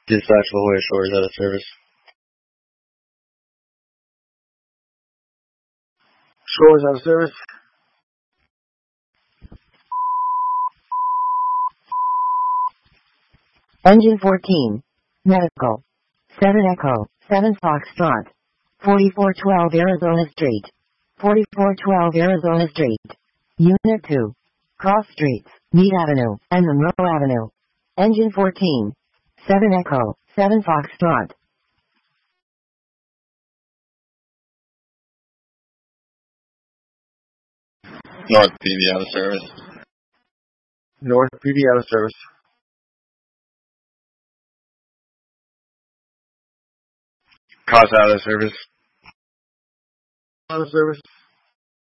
Dispatch Ahoy Shores out of service. Shores out of service. Engine 14. Medical. 7 Echo. 7 Foxtrot. 4412 Arizona Street. 4412 Arizona Street. Unit 2. Cross Streets, Meade Avenue, and Monroe Avenue. Engine 14. 7 Echo. 7 Foxtrot. North PD out of service. North PD out of service. Cause out of service. Out of service.